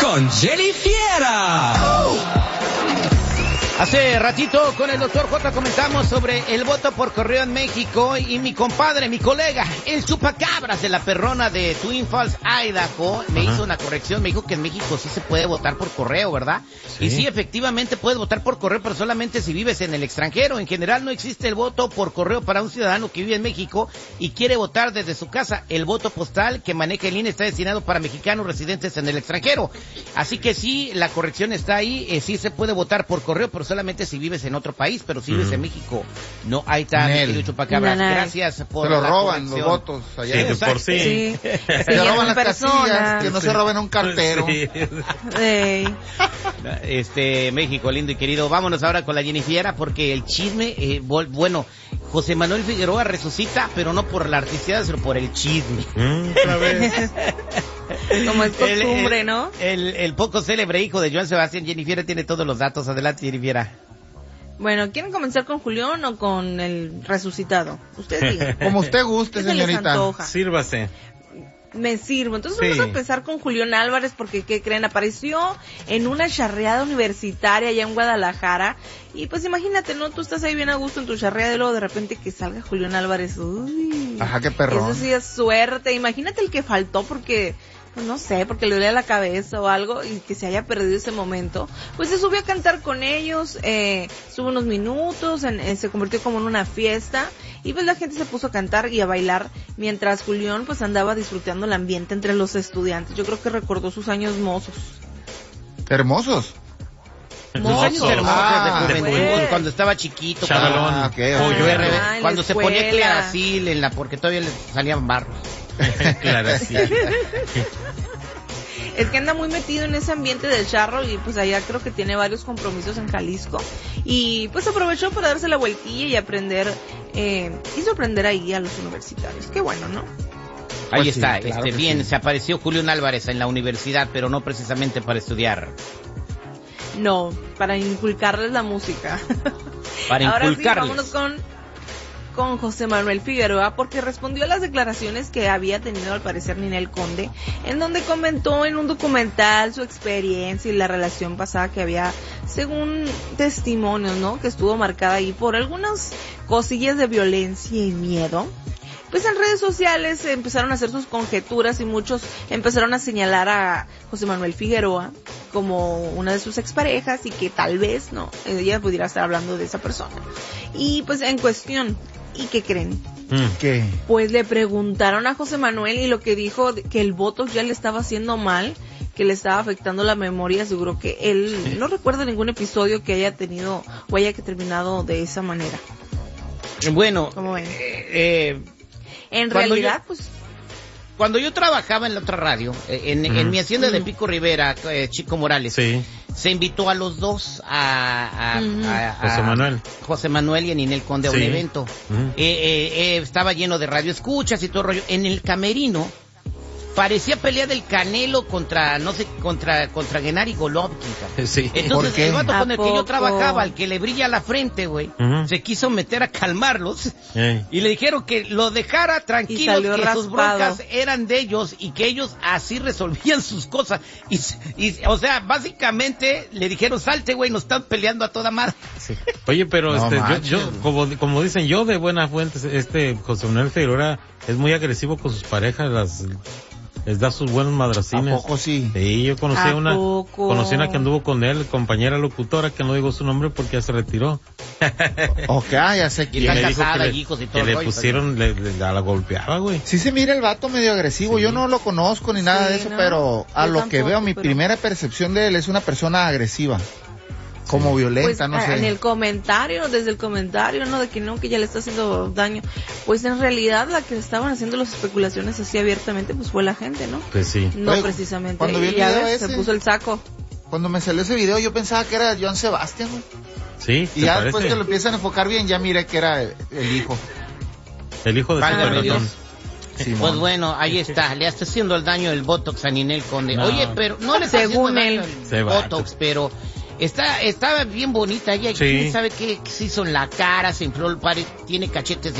con Jenny Fiera. Hace ratito con el doctor J comentamos sobre el voto por correo en México y mi compadre, mi colega, el chupacabras de la perrona de Twin Falls, Idaho, me hizo una corrección, me dijo que en México sí se puede votar por correo, ¿verdad? Sí. Y sí, efectivamente puedes votar por correo, pero solamente si vives en el extranjero. En general no existe el voto por correo para un ciudadano que vive en México y quiere votar desde su casa. El voto postal que maneja el INE está destinado para mexicanos residentes en el extranjero. Así que sí, la corrección está ahí, sí se puede votar por correo, pero solamente si vives en otro país, pero si vives en México, no, ahí está, mi querido chupacabras. Gracias por se lo la roban corrección. los votos allá. Sí, por sí. Se roban las casillas, que no se roben un cartero. México, lindo y querido. Vámonos ahora con la Jenny Fiera, porque el chisme, bueno, José Manuel Figueroa resucita, pero no por la artisteada, sino por el chisme. Otra vez. Como es costumbre, ¿no? El poco célebre hijo de Joan Sebastián. Jenny Fiera tiene todos los datos. Adelante, Jenny Fiera. Bueno, ¿quieren comenzar con Julián o con el resucitado? Usted diga. Como usted guste, señorita. Sírvase. Me sirvo. Entonces vamos a empezar con Julián Álvarez, porque ¿qué creen? Apareció en una charreada universitaria allá en Guadalajara. Y pues imagínate, ¿no? Tú estás ahí bien a gusto en tu charreada y luego de repente que salga Julián Álvarez. Uy. Ajá, qué perrón. Eso sí es suerte. Imagínate el que faltó porque... pues no sé, porque le dolía la cabeza o algo y que se haya perdido ese momento, pues se subió a cantar con ellos, estuvo unos minutos, se convirtió como en una fiesta y pues la gente se puso a cantar y a bailar mientras Julián pues andaba disfrutando el ambiente entre los estudiantes. Yo creo que recordó sus años mozos. ¿Hermosos? Años hermosos de juventud, cuando estaba chiquito, cuando se ponía Claracil porque todavía le salían barros. Claro, sí. Es que anda muy metido en ese ambiente del charro y pues allá creo que tiene varios compromisos en Jalisco y pues aprovechó para darse la vueltilla y aprender y sorprender ahí a los universitarios. Qué bueno, ¿no? Ahí pues está, sí, claro bien, sí. Se apareció Julián Álvarez en la universidad, pero no precisamente para estudiar. No, para inculcarles la música. Para inculcarles. Ahora sí, vámonos con José Manuel Figueroa, porque respondió a las declaraciones que había tenido al parecer Ninel Conde, en donde comentó en un documental su experiencia y la relación pasada que había, según testimonios, ¿no? Que estuvo marcada ahí por algunas cosillas de violencia y miedo. Pues en redes sociales empezaron a hacer sus conjeturas y muchos empezaron a señalar a José Manuel Figueroa como una de sus exparejas y que tal vez, no, ella pudiera estar hablando de esa persona. Y pues en cuestión, ¿y qué creen? ¿Qué? Pues le preguntaron a José Manuel y lo que dijo que el botox ya le estaba haciendo mal, que le estaba afectando la memoria. Aseguró que él no recuerda ningún episodio que haya tenido o haya que terminado de esa manera. Bueno, ¿Cómo ven? En realidad, pues... Cuando yo trabajaba en la otra radio, en mi hacienda de Pico Rivera, Chico Morales, se invitó a los dos, a José Manuel y a Ninel Conde a un evento. Estaba lleno de radioescuchas y todo el rollo. En el camerino parecía pelea del Canelo contra Gennady Golovkin. Sí. Entonces el vato con el que yo poco? trabajaba, el que le brilla la frente, güey, se quiso meter a calmarlos y le dijeron que lo dejara tranquilo, que raspado. sus broncas eran de ellos y que ellos así resolvían sus cosas. Y o sea, básicamente le dijeron, salte, güey, nos están peleando a toda madre. Sí. Oye, pero No, yo como dicen, yo de buena fuente, José Manuel Figueroa es muy agresivo con sus parejas, les da sus buenos madracines. ¿A poco sí? Sí, yo conocí una que anduvo con él, compañera locutora, que no digo su nombre porque ya se retiró. Ok, ya sé Y quién. está me dijo casada, que hijos y todo le el rollo, pusieron, la golpeaba, güey. Sí se mira el vato medio agresivo, Sí. yo no lo conozco ni nada Sí, de eso, ¿no? pero a Yo lo que tampoco, veo, mi pero- primera percepción de él es una persona agresiva, como violenta, Pues, no sé. en el comentario, desde el comentario, ¿no? De que no, que ya le está haciendo daño. Pues en realidad la que estaban haciendo las especulaciones así abiertamente, pues fue la gente, ¿no? Pues sí. No Oye, precisamente. cuando vi el Y ya video ves, se ese- puso el saco. Cuando me salió ese video yo pensaba que era Joan Sebastián, güey. Sí, Y ¿te ya parece? después que lo empiezan a enfocar bien, ya miré que era el hijo. El hijo de Válgame Super Dios. Ratón. Simón. Pues bueno, ahí está, le está haciendo el daño el Botox a Ninel Conde. No. Oye, pero no le está haciendo Según daño él. Se el va. Botox, pero estaba bien bonita ella. Sí. ¿Quién sabe qué se hizo en la cara? Se infló el pare, tiene cachetes de